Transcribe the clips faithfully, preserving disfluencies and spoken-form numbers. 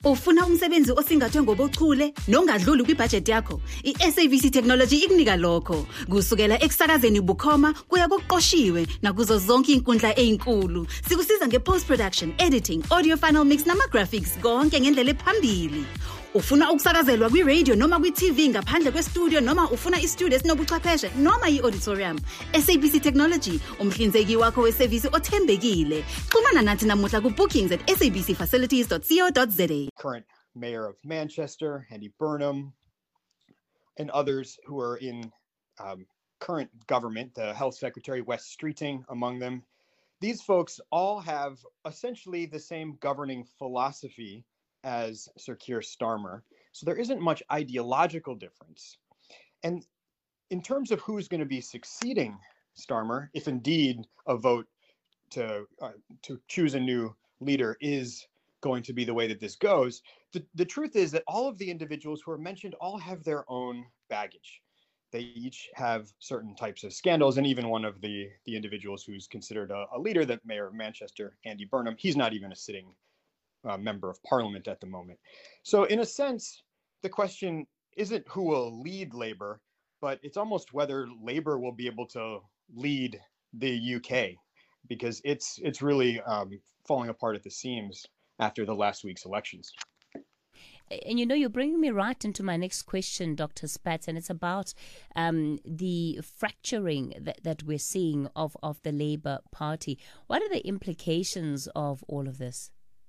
Ufuna umsebenzi osingathwe ngobuchule nongadluli kwibudget yakho? I-S A B C Technology ikunika lokho. Kusukela ekusakazeni bukhoma kuya kokuqoshiwe nakuzo zonke inkundla ezinkulu. Sikusiza nge-post production, editing, audio final mix nama-graphics konke ngendlela ephambili. Ufuna ukusakazelwa kwi-radio noma kwi-T V ngaphandle kwe-studio noma ufuna i-studio esinobuchwepheshe noma i-auditorium. S A B C Technology, umhlinzeki wakho wesevisi othembekile. Xhumana nathi namuhla ku-bookings at sabcfacilities dot co dot za. Current mayor of Manchester, Andy Burnham, and others who are in um, current government, the health secretary, Wes Streeting, among them. These folks all have essentially the same governing philosophy as Sir Keir Starmer. So there isn't much ideological difference. And in terms of who's going to be succeeding Starmer, if indeed a vote to uh, to choose a new leader is going to be the way that this goes, the, the truth is that all of the individuals who are mentioned all have their own baggage. They each have certain types of scandals, and even one of the, the individuals who's considered a, a leader, the mayor of Manchester, Andy Burnham, he's not even a sitting Uh, member of parliament at the moment. So in a sense, the question isn't who will lead Labour, but it's almost whether Labour will be able to lead the U K, because it's it's really um, falling apart at the seams after the last week's elections. And you know, you're bringing me right into my next question, Doctor Spatz, and it's about um, the fracturing that, that we're seeing of, of the Labour Party. What are the implications of all of this?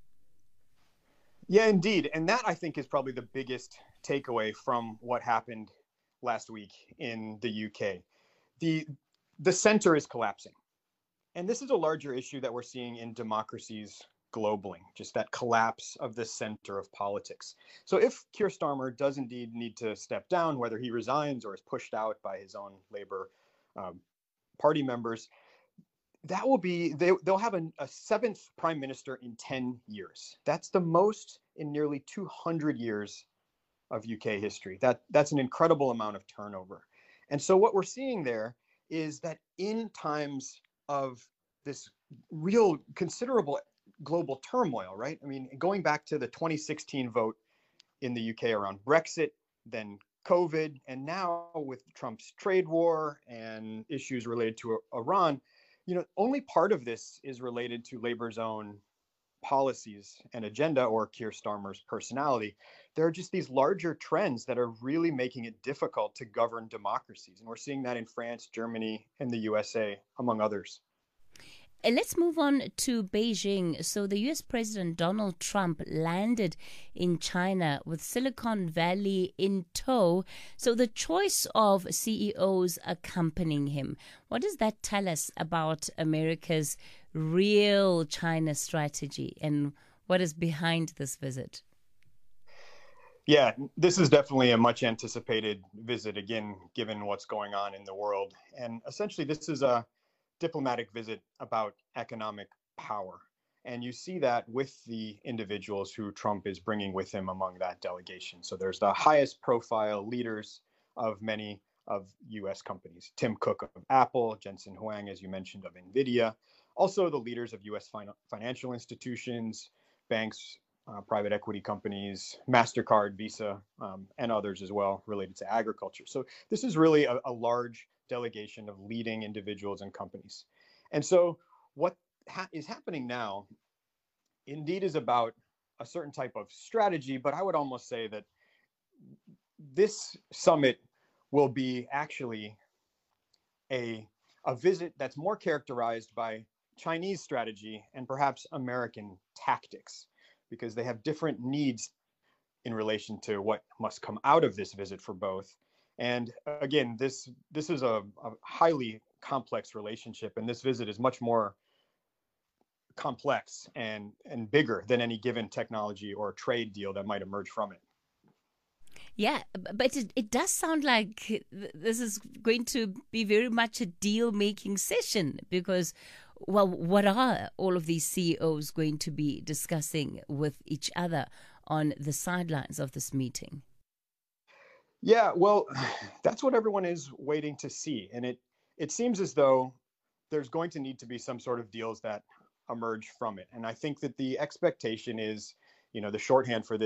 Yeah, indeed. And that, I think, is probably the biggest takeaway from what happened last week in the U K. The, the center is collapsing. And this is a larger issue that we're seeing in democracies globally, just that collapse of the center of politics. So if Keir Starmer does indeed need to step down, whether he resigns or is pushed out by his own Labour um, Party members, that will be, they, they'll have a, a seventh prime minister in ten years. That's the most in nearly two hundred years of U K history. That, that's an incredible amount of turnover. And so what we're seeing there is that in times of this real considerable global turmoil, right? I mean, going back to the twenty sixteen vote in the U K around Brexit, then COVID, and now with Trump's trade war and issues related to Iran, you know, only part of this is related to Labour's own policies and agenda or Keir Starmer's personality. There are just these larger trends that are really making it difficult to govern democracies. And we're seeing that in France, Germany, and the U S A, among others. And let's move on to Beijing. So the U S President Donald Trump landed in China with Silicon Valley in tow. So the choice of C E Os accompanying him, what does that tell us about America's real China strategy and what is behind this visit? Yeah, this is definitely a much anticipated visit, again, given what's going on in the world. And essentially, this is a diplomatic visit about economic power. And you see that with the individuals who Trump is bringing with him among that delegation. So there's the highest profile leaders of many of U S companies. Tim Cook of Apple, Jensen Huang, as you mentioned, of NVIDIA. Also the leaders of U S fin- financial institutions, banks, uh, private equity companies, MasterCard, Visa, um, and others as well related to agriculture. So this is really a, a large delegation of leading individuals and companies. And so what ha- is happening now indeed is about a certain type of strategy, but I would almost say that this summit will be actually a, a visit that's more characterized by Chinese strategy and perhaps American tactics, because they have different needs in relation to what must come out of this visit for both. And again, this this is a, a highly complex relationship, and this visit is much more complex and, and bigger than any given technology or trade deal that might emerge from it. Yeah, but it, it does sound like this is going to be very much a deal-making session because, well, what are all of these C E Os going to be discussing with each other on the sidelines of this meeting? Yeah, well, that's what everyone is waiting to see. And it, it seems as though there's going to need to be some sort of deals that emerge from it. And I think that the expectation is, you know, the shorthand for this